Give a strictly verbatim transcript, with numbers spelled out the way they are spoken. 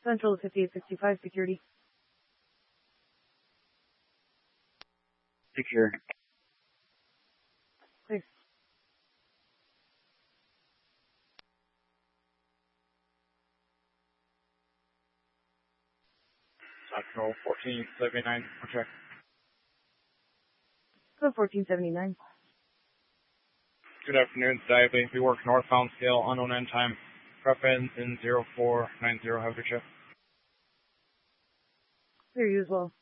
Central fifty-eight sixty-five, security. Secure. Clear. Central fourteen seventy-nine, check. Code fourteen seventy-nine. Good afternoon, Dively. We work northbound scale, unknown end time. Prep ends in zero four nine zero, have a good check. Clear you as well.